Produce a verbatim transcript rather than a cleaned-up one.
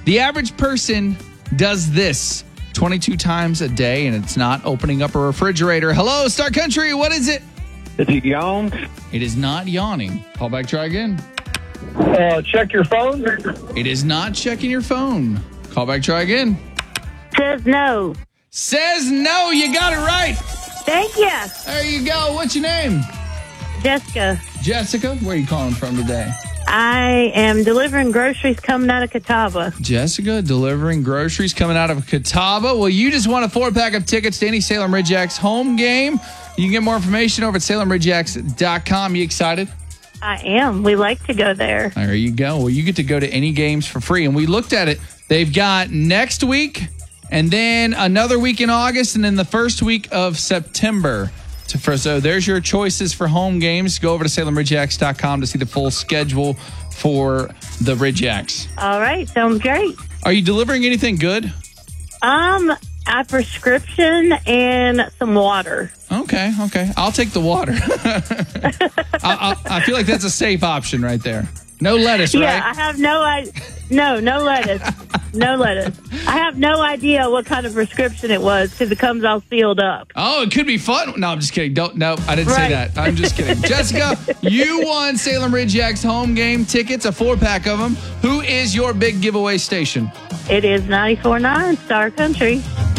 The average person does this twenty-two times a day, and it's not opening up a refrigerator. Hello, Star Country. What is it? Is it yawn? It is not yawning. Call back, try again. Uh, check your phone. It is not checking your phone. Call back, try again. Says no. Says no. You got it right. Thank you. There you go. What's your name? Jessica. Jessica. Where are you calling from today? I am delivering groceries coming out of Catawba. Jessica, delivering groceries coming out of Catawba. Well, you just won a four-pack of tickets to any Salem Ridgeax home game. You can get more information over at salem ridgeax dot com. You excited? I am. We like to go there. There you go. Well, you get to go to any games for free. And we looked at it. They've got next week and then another week in August and then the first week of September. To, for, so there's your choices for home games. Go over to salem ridgeax dot com to see the full schedule for the Ridgeax. All right. Sounds great. Are you delivering anything good? Um, a prescription and some water. Okay, okay. I'll take the water. I, I, I feel like that's a safe option right there. No lettuce, Yeah, right? I have no idea. No, no lettuce. No lettuce. I have no idea what kind of prescription it was because it comes all sealed up. Oh, it could be fun. No, I'm just kidding. Don't. No, I didn't say Right. that. I'm just kidding. Jessica, you won Salem Ridgeax home game tickets, a four-pack of them. Who is your big giveaway station? It is ninety-four point nine Star Country.